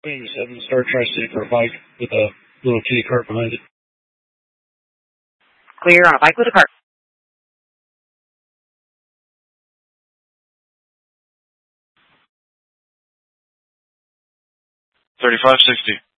Wing 7 Star Tri-State for a bike with a little kitty cart behind it. Clear on a bike with a cart. 3560.